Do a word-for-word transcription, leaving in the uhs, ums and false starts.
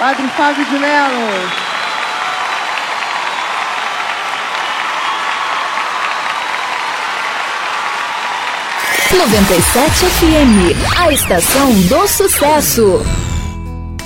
Padre Fábio de Mello. noventa e sete F M, a estação do sucesso.